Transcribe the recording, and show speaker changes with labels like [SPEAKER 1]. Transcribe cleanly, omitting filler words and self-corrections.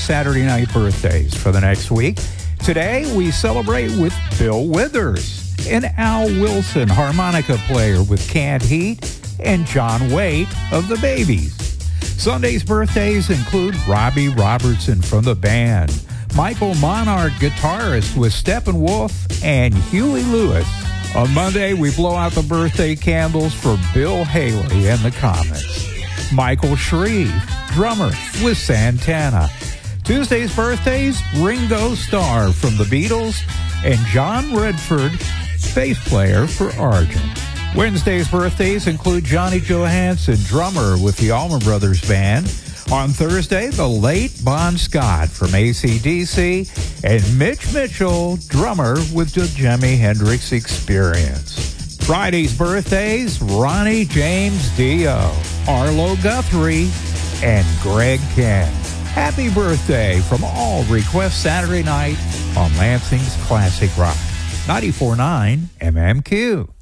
[SPEAKER 1] Saturday night birthdays for the next week. Today, we celebrate with Bill Withers, and Al Wilson, harmonica player with Canned Heat, and John Waite of the Babies. Sunday's birthdays include Robbie Robertson from the band, Michael Monard, guitarist with Steppenwolf, and Huey Lewis. On Monday, we blow out the birthday candles for Bill Haley and the Comets, Michael Shreve, drummer with Santana. Tuesday's birthdays, Ringo Starr from the Beatles, and John Redford, bass player for Argent. Wednesday's birthdays include Johnny Johansson, drummer with the Allman Brothers Band. On Thursday, the late Bon Scott from AC/DC, and Mitch Mitchell, drummer with the Jimi Hendrix Experience. Friday's birthdays, Ronnie James Dio, Arlo Guthrie, and Greg Kent. Happy birthday from all Request Saturday night on Lansing's Classic Rock. 94.9 MMQ.